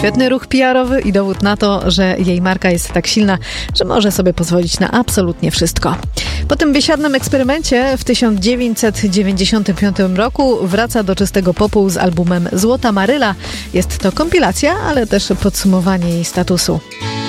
Świetny ruch PR-owy i dowód na to, że jej marka jest tak silna, że może sobie pozwolić na absolutnie wszystko. Po tym biesiadnym eksperymencie w 1995 roku wraca do czystego popu z albumem Złota Maryla. Jest to kompilacja, ale też podsumowanie jej statusu.